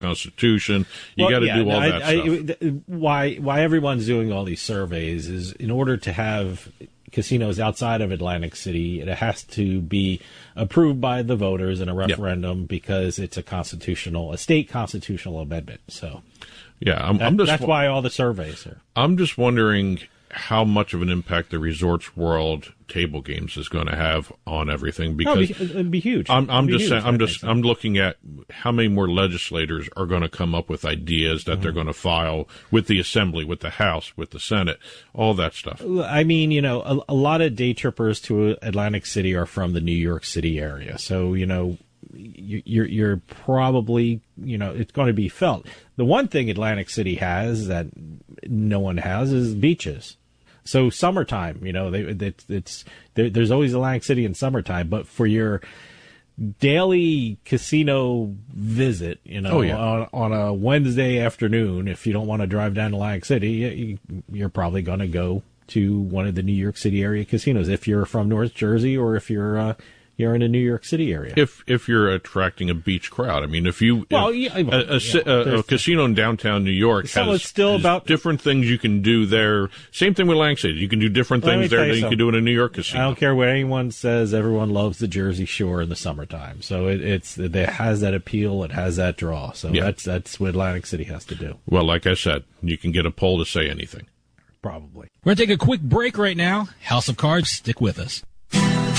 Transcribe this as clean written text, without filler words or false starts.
Constitution. You got to do all that stuff. Why everyone's doing all these surveys is in order to have casinos outside of Atlantic City, it has to be approved by the voters in a referendum because it's a state constitutional amendment. So, yeah, that's why all the surveys are. I'm just wondering how much of an impact the Resorts World table games is going to have on everything, because it'd be huge. I'm looking at how many more legislators are going to come up with ideas that they're going to file with the Assembly, with the House, with the Senate, all that stuff. I mean, a lot of day trippers to Atlantic City are from the New York City area, so you're probably it's going to be felt. The one thing Atlantic City has that no one has is beaches. So summertime, there's always Atlantic City in summertime, but for your daily casino visit, on a Wednesday afternoon, if you don't want to drive down to Atlantic City, you're probably going to go to one of the New York City area casinos if you're from North Jersey or if you're in the New York City area. If you're attracting a beach crowd, I mean, a casino in downtown New York has different things you can do there. Same thing with Atlantic City. You can do different things there than you can do in a New York casino. I don't care what anyone says. Everyone loves the Jersey Shore in the summertime, so it has that appeal. It has that draw. So that's what Atlantic City has to do. Well, like I said, you can get a poll to say anything. Probably. We're going to take a quick break right now. House of Cards, stick with us.